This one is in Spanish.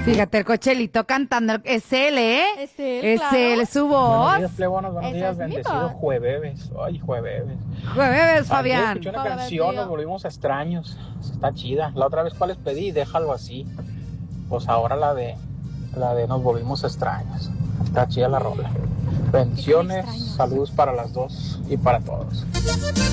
Fíjate, el Cochelito cantando, es él, ¿eh? Es él, Es claro. él, es su voz. Buenos días, plebonos, buenos Esa días, es mi bendecido voz. jueves. Ay, jueves. Jueves, Ayer Fabián. escuché una Jueves, canción, tío. nos volvimos extraños. Está chida. La otra vez, ¿cuál les pedí? Déjalo así. Pues ahora la de nos volvimos extraños. Está chida la rola. Bendiciones, extraños? saludos para las dos y para todos.